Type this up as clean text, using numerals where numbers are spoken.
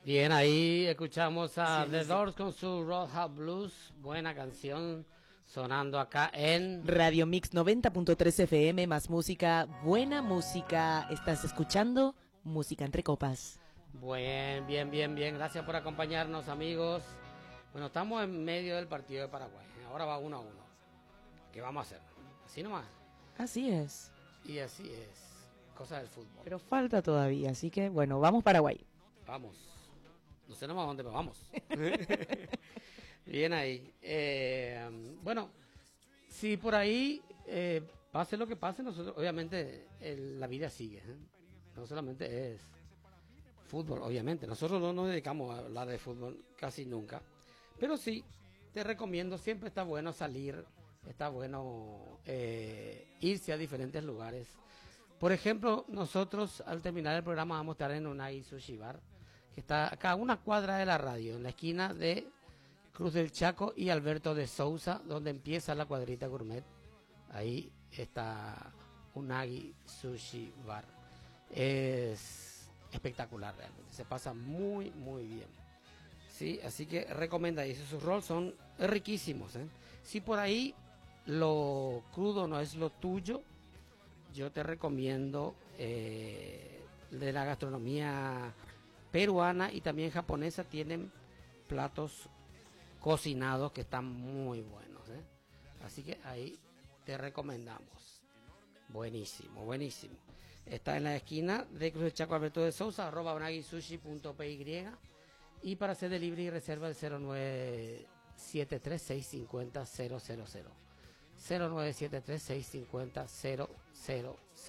Bien, ahí escuchamos a The Doors con su Roadhouse Blues, buena canción sonando acá en Radio Mix 90.3 FM, más música, buena música. Estás escuchando Música Entre Copas. Bien, gracias por acompañarnos, amigos. Bueno, estamos en medio del partido de Paraguay, ahora va 1-1. ¿Qué vamos a hacer? Así nomás. Así es. Y así es, cosa del fútbol. Pero falta todavía, así que bueno, vamos Paraguay. Vamos. No sé nomás dónde, pero vamos. Bien ahí. Bueno, si por ahí pase lo que pase, nosotros obviamente la vida sigue. No solamente es fútbol, obviamente. Nosotros no nos dedicamos a hablar de fútbol casi nunca. Pero sí, te recomiendo, siempre está bueno salir, está bueno irse a diferentes lugares. Por ejemplo, nosotros al terminar el programa vamos a estar en Unagi Sushi Bar, que está acá a una cuadra de la radio, en la esquina de Cruz del Chaco y Alberto de Sousa, donde empieza la cuadrita gourmet. Ahí está Unagi Sushi Bar. Es espectacular realmente, se pasa muy bien. Sí, así que recomendadísimo. Sus rolls son riquísimos. Si por ahí lo crudo no es lo tuyo, yo te recomiendo de la gastronomía peruana y también japonesa, tienen platos cocinados que están muy buenos. Así que ahí te recomendamos. Buenísimo. Está en la esquina de Cruz del Chaco Alberto de Sousa, @unagisushi.py, y para hacer delivery y reserva el 0973-650-000. 0973-650-000.